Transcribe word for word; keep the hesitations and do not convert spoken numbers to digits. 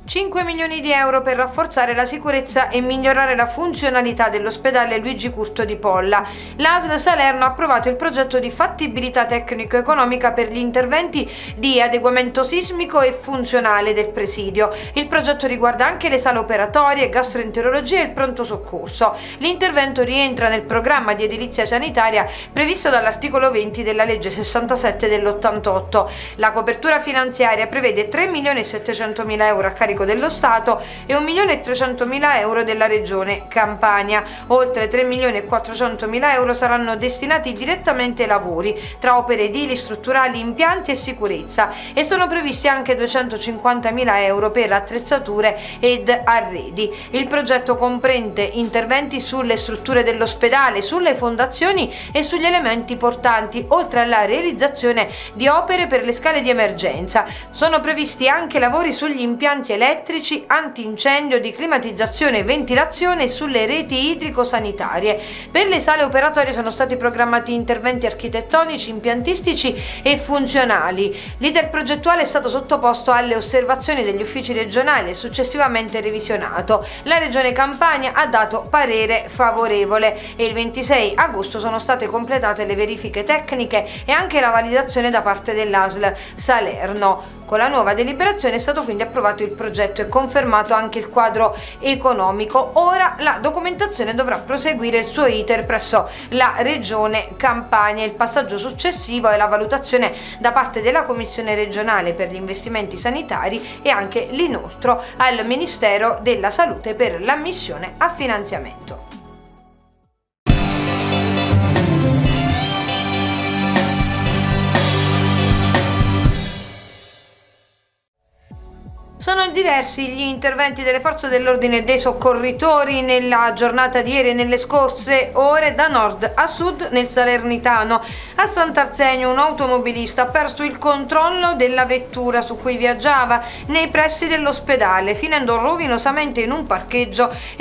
cinque milioni di euro per rafforzare la sicurezza e migliorare la funzionalità dell'ospedale Luigi Curto di Polla. L'A S L Salerno ha approvato il progetto di fattibilità tecnico-economica per gli interventi di adeguamento sismico e funzionale del presidio. Il progetto riguarda anche le sale operatorie, gastroenterologia e il pronto soccorso. L'intervento rientra nel programma di edilizia sanitaria previsto dall'articolo venti della legge sessantasette dell'ottantotto. La copertura finanziaria prevede tre milioni e settecentomila euro a carico dello Stato e un milione e trecentomila euro della Regione Campania. Oltre tre milioni e quattrocentomila euro saranno destinati direttamente ai lavori tra opere edili, strutturali, impianti e sicurezza, e sono previsti anche duecentocinquantamila euro per attrezzature ed arredi. Il progetto comprende interventi sulle strutture dell'ospedale, sulle fondazioni e sugli elementi portanti, oltre alla realizzazione di opere per le scale di emergenza. Sono previsti anche lavori sugli impianti elettrici, antincendio, di climatizzazione e ventilazione e sulle reti idrico-sanitarie. Per le sale operatorie sono stati programmati interventi architettonici, impiantistici e funzionali. L'iter progettuale è stato sottoposto alle osservazioni degli uffici regionali e successivamente revisionato. La Regione Campania ha dato parere favorevole e il ventisei agosto sono state completate le verifiche tecniche e anche la validazione da parte dell'A S L Salerno. Con la nuova deliberazione è stato quindi approvato il progetto e confermato anche il quadro economico. Ora la documentazione dovrà proseguire il suo iter presso la Regione Campania. Il passaggio successivo è la valutazione da parte della Commissione regionale per gli investimenti sanitari e anche l'inoltro al Ministero della Salute per l'ammissione a finanziamento. Sono diversi gli interventi delle forze dell'ordine e dei soccorritori nella giornata di ieri e nelle scorse ore da nord a sud nel Salernitano. A Sant'Arsenio un automobilista ha perso il controllo della vettura su cui viaggiava nei pressi dell'ospedale, finendo rovinosamente in un parcheggio